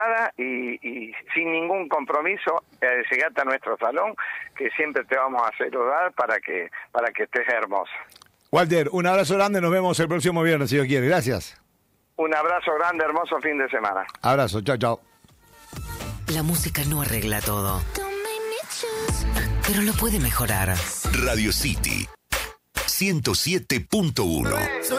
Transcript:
y sin ningún compromiso, llegate a nuestro salón, que siempre te vamos a saludar para que estés hermosa. Walter, un abrazo grande, nos vemos el próximo viernes, si Dios quiere. Gracias. Un abrazo grande, hermoso fin de semana. Abrazo, chao, chao. La música no arregla todo, pero lo puede mejorar. Radio City 107.1